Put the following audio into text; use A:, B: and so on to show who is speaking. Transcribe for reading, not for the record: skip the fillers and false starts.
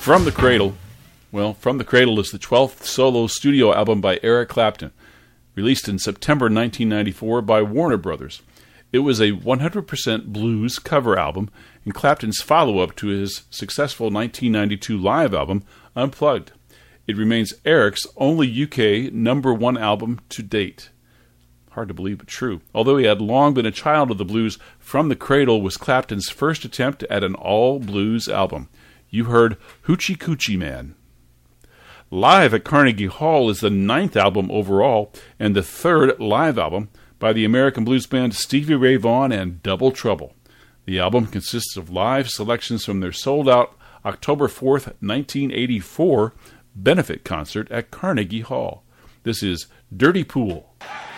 A: From the Cradle. Well, From the Cradle is the 12th solo studio album by Eric Clapton, released in September 1994 by Warner Brothers. It was a 100% blues cover album and Clapton's follow-up to his successful 1992 live album, Unplugged. It remains Eric's only UK #1 album to date. Hard to believe, but true. Although he had long been a child of the blues, From the Cradle was Clapton's first attempt at an all-blues album. You heard Hoochie Coochie Man. Live at Carnegie Hall is the 9th album overall and the 3rd live album by the American blues band Stevie Ray Vaughan and Double Trouble. The album consists of live selections from their sold-out October 4th, 1984 benefit concert at Carnegie Hall. This is Dirty Pool.